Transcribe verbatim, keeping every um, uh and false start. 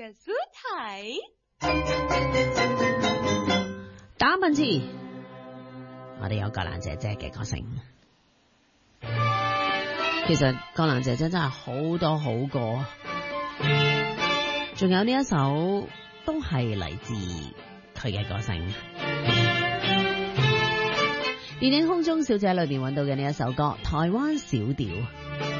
嘅主題。 打問字，我哋有葛蘭姐姐嘅歌聲。其實葛蘭姐姐真係好多好歌，仲有呢一首都係嚟自佢嘅歌聲。電影《空中小姐》裏邊揾到嘅呢一首歌，台灣小調。